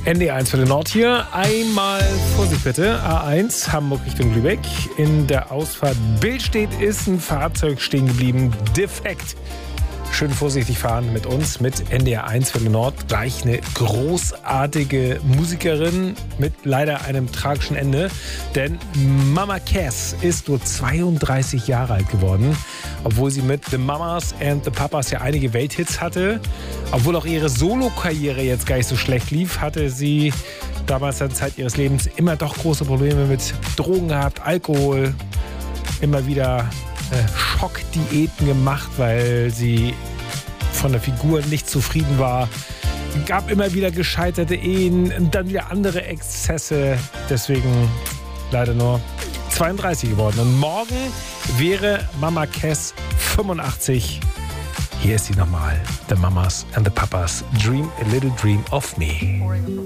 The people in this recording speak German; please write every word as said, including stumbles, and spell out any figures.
N D eins für den Nord hier. Einmal Vorsicht bitte. A eins, Hamburg Richtung Lübeck. In der Ausfahrt Billstedt ist ein Fahrzeug stehen geblieben. Defekt. Schön vorsichtig fahren mit uns, mit N D eins für den Nord. Gleich eine großartige Musikerin mit leider einem tragischen Ende. Denn Mama Cass ist nur zweiunddreißig Jahre alt geworden. Obwohl sie mit The Mamas and the Papas ja einige Welthits hatte. Obwohl auch ihre Solo-Karriere jetzt gar nicht so schlecht lief, hatte sie damals in der Zeit ihres Lebens immer doch große Probleme mit Drogen gehabt, Alkohol, immer wieder äh, Schockdiäten gemacht, weil sie von der Figur nicht zufrieden war. Gab immer wieder gescheiterte Ehen, dann wieder andere Exzesse. Deswegen leider nur zweiunddreißig geworden. Und morgen wäre Mama Cass fünfundachtzig. Hier ist sie nochmal. The Mamas and the Papas. Dream a little dream of me.